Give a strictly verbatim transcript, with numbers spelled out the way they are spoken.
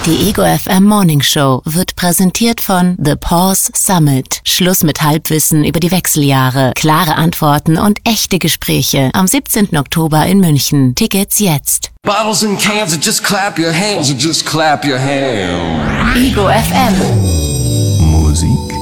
Die Ego F M Morning Show wird präsentiert von The Pause Summit. Schluss mit Halbwissen über die Wechseljahre, klare Antworten und echte Gespräche am siebzehnten Oktober in München. Tickets jetzt. Bottles and cans, and just clap your hands, and just clap your hands. Ego F M. Musik